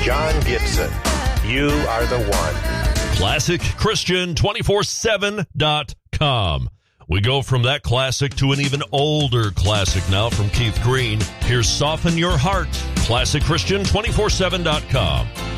John Gibson, you are the one. ClassicChristian247.com. We go from that classic to an even older classic now from Keith Green. Here's Soften Your Heart. ClassicChristian247.com.